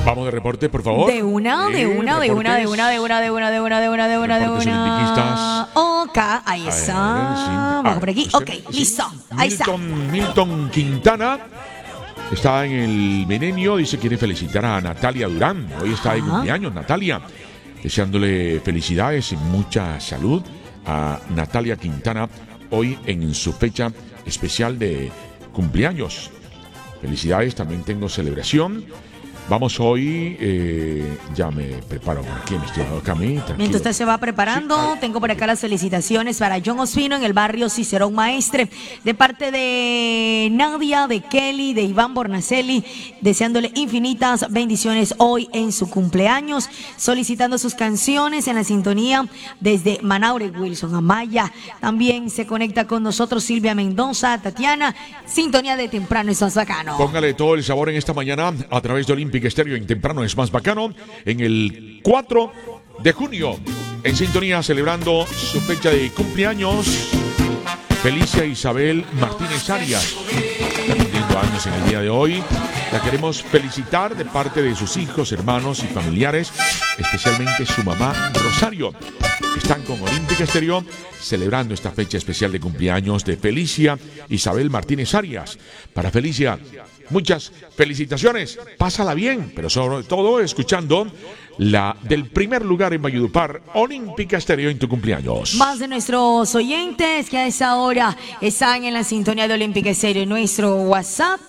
Vamos de reporte, por favor. De una. Ok, ahí está. Vamos por aquí. Ok, listo. Ahí está. Milton Quintana está en el milenio. Dice que quiere felicitar a Natalia Durán. Hoy está de cumpleaños, Natalia. Deseándole felicidades y mucha salud a Natalia Quintana hoy en su fecha especial de cumpleaños. Felicidades, también tengo celebración. Vamos hoy, ya me preparo por aquí, mi estimado Cami. Mientras usted se va preparando, sí, tengo por acá las felicitaciones para John Ospino en el barrio Cicerón Maestre, de parte de Nadia, de Kelly, de Iván Bornacelli, deseándole infinitas bendiciones hoy en su cumpleaños, solicitando sus canciones en la sintonía desde Manaure, Wilson Amaya. También se conecta con nosotros Silvia Mendoza, Tatiana, sintonía de Temprano es Más Bacano. Póngale todo el sabor en esta mañana a través de Olímpica Estéreo en Temprano es Más Bacano, en el 4 de junio, en sintonía celebrando su fecha de cumpleaños, Felicia Isabel Martínez Arias, cumpliendo años en el día de hoy. La queremos felicitar de parte de sus hijos, hermanos y familiares, especialmente su mamá Rosario. Están con Olímpica Estéreo celebrando esta fecha especial de cumpleaños de Felicia Isabel Martínez Arias. Para Felicia, muchas felicitaciones, pásala bien, pero sobre todo escuchando la del primer lugar en Valledupar, Olímpica Estéreo en tu cumpleaños. Más de nuestros oyentes que a esa hora están en la sintonía de Olímpica Estéreo, nuestro WhatsApp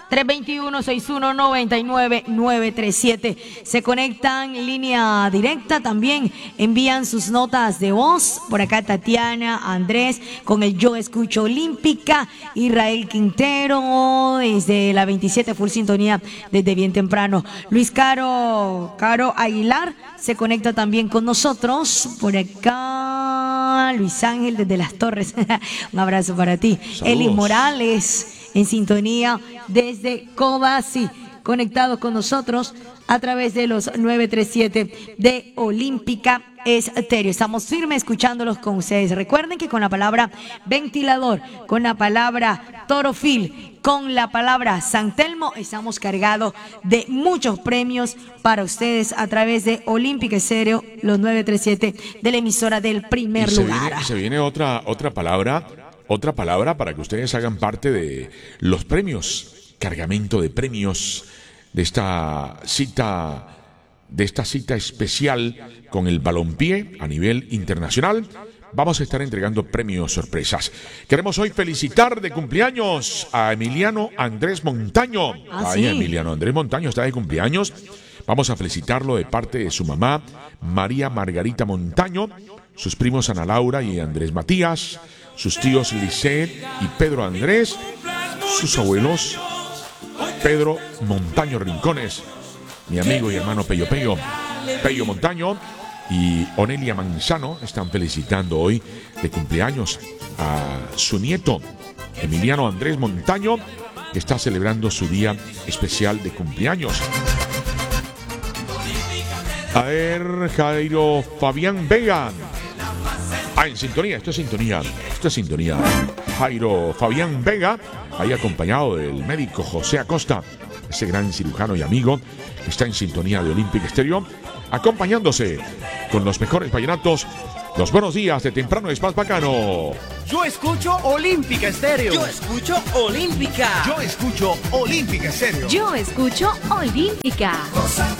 321-6199-937. Se conectan en línea directa, también envían sus notas de voz. Por acá Tatiana, Andrés, con el Yo Escucho Olímpica. Israel Quintero, desde la 27, full sintonía desde bien temprano. Luis Caro Aguilar se conecta también con nosotros. Por acá Luis Ángel desde Las Torres. Un abrazo para ti. Saludos. Eli Morales en sintonía desde Cobasi, conectado con nosotros a través de los 937 de Olímpica Estéreo. Estamos firmes escuchándolos con ustedes. Recuerden que con la palabra ventilador, con la palabra torofil, con la palabra San Telmo, estamos cargados de muchos premios para ustedes a través de Olímpica Estéreo, los 937 de la emisora del primer lugar. Se viene otra palabra para que ustedes hagan parte de los premios, cargamento de premios de esta cita especial con el balompié a nivel internacional. Vamos a estar entregando premios sorpresas. Queremos hoy felicitar de cumpleaños a Emiliano Andrés Montaño. ¿Sí? Emiliano Andrés Montaño está de cumpleaños. Vamos a felicitarlo de parte de su mamá, María Margarita Montaño, sus primos Ana Laura y Andrés Matías, sus tíos Lisset y Pedro Andrés, sus abuelos Pedro Montaño Rincones, mi amigo y hermano Pello Montaño y Onelia Manzano están felicitando hoy de cumpleaños a su nieto Emiliano Andrés Montaño, que está celebrando su día especial de cumpleaños. A ver, Jairo Fabián Vega. En sintonía, esto es sintonía. Jairo Fabián Vega, ahí acompañado del médico José Acosta, ese gran cirujano y amigo que está en sintonía de Olímpica Estéreo, acompañándose con los mejores vallenatos. Los buenos días de Temprano es Más Bacano. Yo escucho Olímpica Estéreo. Yo escucho Olímpica. Yo escucho Olímpica Estéreo. Yo escucho Olímpica.